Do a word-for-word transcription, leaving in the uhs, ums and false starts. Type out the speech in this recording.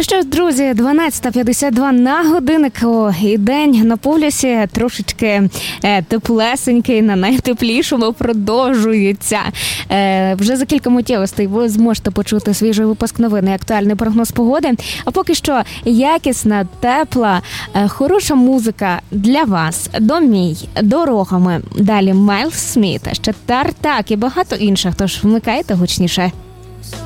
Ну що ж, друзі, дванадцята п'ятдесят два на годиннику, і день на полюсі трошечки е, теплесенький, на найтеплішому продовжується. Е, вже за кілька миттєвостей ви зможете почути свіжий випуск новин і актуальний прогноз погоди. А поки що якісна, тепла, е, хороша музика для вас. Домій, дорогами. Далі Майлз Сміт, ще Тартак і багато інших, тож вмикайте гучніше.